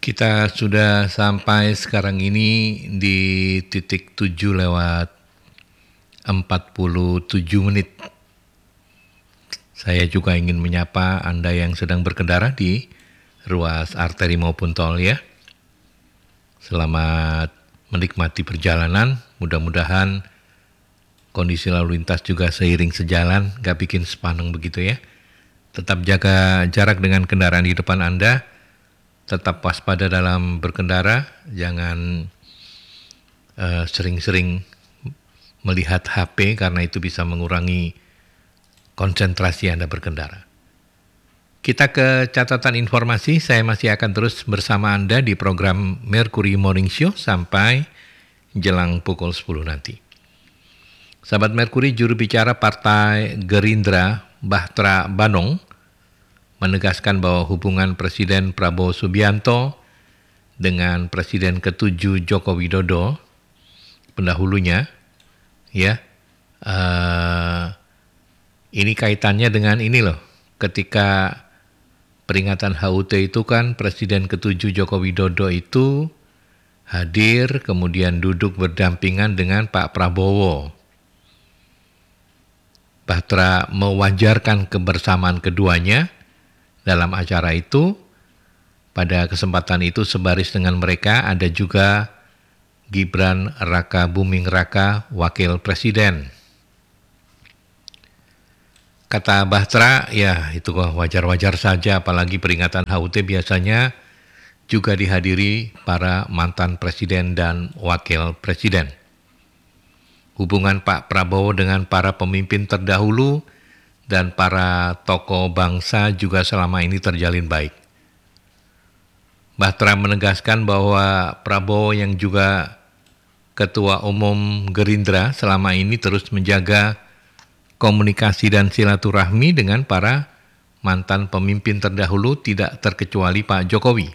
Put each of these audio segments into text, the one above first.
Kita sudah sampai sekarang ini di titik 7 lewat 47 menit. Saya juga ingin menyapa Anda yang sedang berkendara di ruas arteri maupun tol ya. Selamat menikmati perjalanan, mudah-mudahan kondisi lalu lintas juga seiring sejalan, gak bikin sepaneng begitu ya. Tetap jaga jarak dengan kendaraan di depan Anda, tetap waspada dalam berkendara, jangan sering-sering melihat HP karena itu bisa mengurangi konsentrasi Anda berkendara. Kita ke catatan informasi, saya masih akan terus bersama Anda di program Mercury Morning Show sampai jelang pukul 10 nanti. Sahabat Mercury, juru bicara Partai Gerindra Bahtera Banong menegaskan bahwa hubungan Presiden Prabowo Subianto dengan Presiden ke-7 Joko Widodo pendahulunya, ya, ini kaitannya dengan ini loh, ketika peringatan HUT itu kan Presiden ke-7 Joko Widodo itu hadir kemudian duduk berdampingan dengan Pak Prabowo. Bahtera mewajarkan kebersamaan keduanya dalam acara itu. Pada kesempatan itu sebaris dengan mereka ada juga Gibran Raka Buming Raka, Wakil Presiden. Kata Bahtera, ya itu kok wajar-wajar saja, apalagi peringatan HUT biasanya juga dihadiri para mantan presiden dan wakil presiden. Hubungan Pak Prabowo dengan para pemimpin terdahulu dan para tokoh bangsa juga selama ini terjalin baik. Bahtera menegaskan bahwa Prabowo yang juga Ketua Umum Gerindra selama ini terus menjaga komunikasi dan silaturahmi dengan para mantan pemimpin terdahulu, tidak terkecuali Pak Jokowi.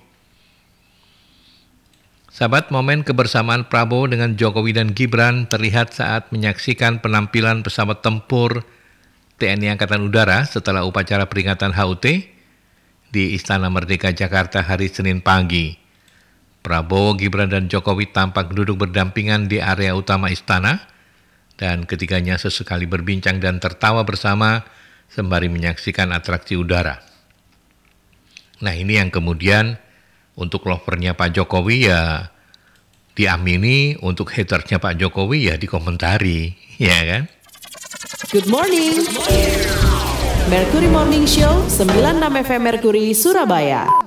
Sahabat, momen kebersamaan Prabowo dengan Jokowi dan Gibran terlihat saat menyaksikan penampilan pesawat tempur TNI Angkatan Udara setelah upacara peringatan HUT di Istana Merdeka Jakarta hari Senin pagi. Prabowo, Gibran, dan Jokowi tampak duduk berdampingan di area utama istana dan ketiganya sesekali berbincang dan tertawa bersama sembari menyaksikan atraksi udara. Nah, ini yang kemudian untuk lovernya Pak Jokowi ya diamini, untuk hatersnya Pak Jokowi ya dikomentari, ya kan? Good morning. Mercury Morning Show 96 FM Mercury Surabaya.